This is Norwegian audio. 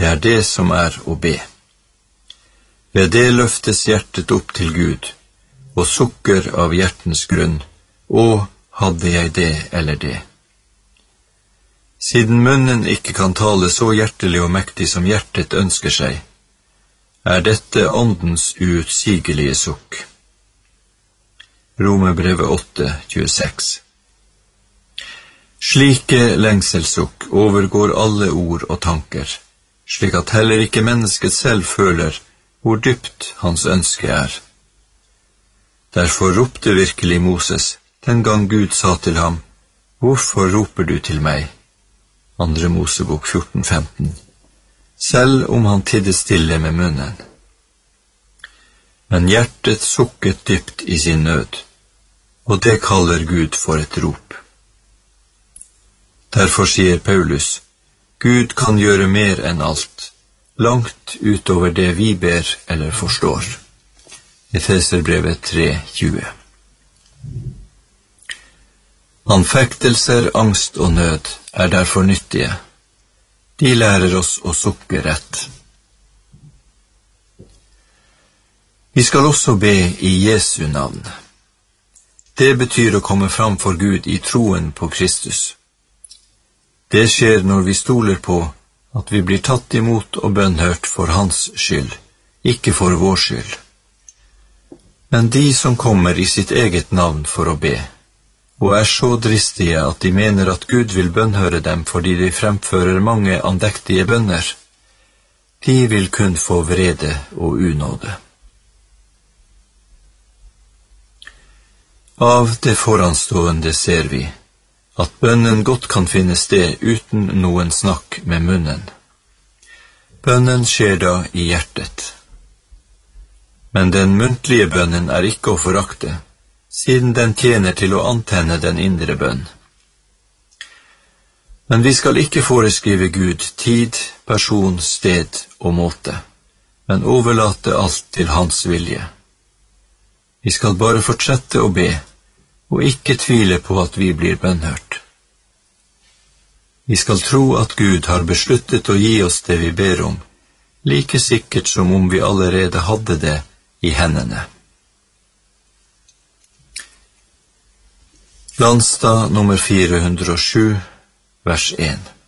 Det det som å be. Ved det løftes hjertet opp til Gud, og sukker av hjertens grunn, å, hadde jeg det eller det. Siden munnen ikke kan tale så hjertelig og mektig som hjertet ønsker seg, dette åndens uutsigelige sukk. Romerbrevet 8:26. Slike lengselsukk overgår alle ord og tanker, slik at heller ikke mennesket selv føler hvor dypt hans ønske Derfor ropte virkelig Moses, den gang Gud sa til ham, «Hvorfor roper du til meg?» 2. Mosebok 14:15. Selv om han tidde stille med munnen. Men hjertet sukket dypt i sin nød, og det kaller Gud for et rop. Derfor sier Paulus, Gud kan gjøre mer enn alt, langt utover det vi ber eller forstår. Efeserbrevet 3:20. Anfektelser, angst og nød derfor nyttige. De lærer oss å sukke rett. Vi skal også be i Jesu navn. Det betyr å komme fram for Gud i troen på Kristus. Det skjer når vi stoler på at vi blir tatt imot og bønnhørt for hans skyld, ikke for vår skyld. Men de som kommer i sitt eget navn for å be, og så dristige at de mener at Gud vil bønnhøre dem fordi de fremfører mange andektige bønner, de vil kun få vrede og unåde. Av det foranstående ser vi at bønnen godt kan finne sted uten noen snakk med munnen. Bønnen skjer da i hjertet. Men den muntlige bønnen ikke å forakte, siden den tjener til å antenne den indre bønn. Men vi skal ikke foreskrive Gud tid, person, sted og måte, men overlate alt til hans vilje. Vi skal bare fortsette å be, og ikke tvile på at vi blir bønnhørt. Vi skal tro at Gud har besluttet å gi oss det vi ber om, like sikkert som om vi allerede hadde det i hendene. Landstad nummer 407, vers 1.